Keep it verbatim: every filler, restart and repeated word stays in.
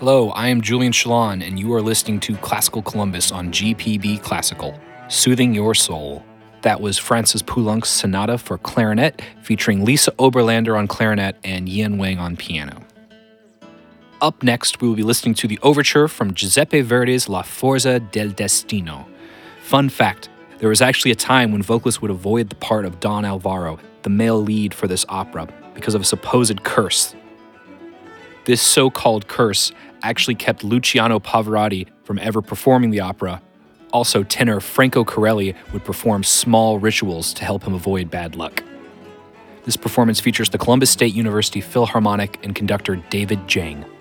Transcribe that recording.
Hello, I am Julian Shalon, and you are listening to Classical Columbus on G P B Classical, Soothing Your Soul. That was Francis Poulenc's Sonata for Clarinet, featuring Lisa Oberlander on clarinet and Yan Wang on piano. Up next, we will be listening to the overture from Giuseppe Verdi's La Forza del Destino. Fun fact, there was actually a time when vocalists would avoid the part of Don Alvaro, the male lead for this opera, because of a supposed curse. This so-called curse actually kept Luciano Pavarotti from ever performing the opera. Also, tenor Franco Corelli would perform small rituals to help him avoid bad luck. This performance features the Columbus State University Philharmonic and conductor David Jang.